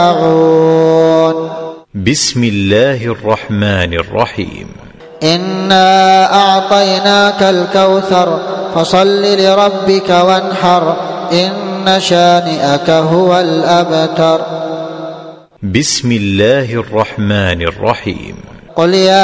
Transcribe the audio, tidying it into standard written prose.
بسم الله الرحمن الرحيم. إنا أعطيناك الكوثر فصل لربك وانحر إن شانئك هو الأبتر. بسم الله الرحمن الرحيم. قل يا